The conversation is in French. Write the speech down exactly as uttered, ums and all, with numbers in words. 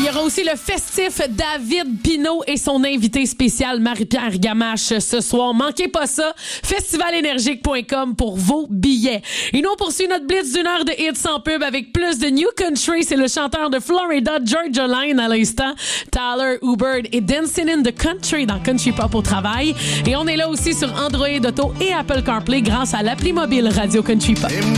y aura aussi le festif David Pinault et son invité spécial Marie-Pierre Gamache ce soir. Manquez pas ça. festival énergique point com pour vos billets. Et nous, on poursuit notre blitz d'une heure de hits sans pub avec plus de New Country. C'est le chanteur de Florida, Georgia Line, à l'instant. Tyler Hubbard et Dancing in the Country dans Country Pop au travail. Et on est là aussi sur Android Auto et Apple CarPlay grâce à l'appli mobile Radio Country Pop.